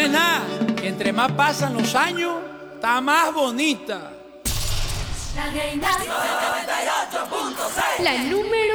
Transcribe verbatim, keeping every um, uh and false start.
es nada, que entre más pasan los años, está más bonita. La reina noventa y ocho punto seis. La número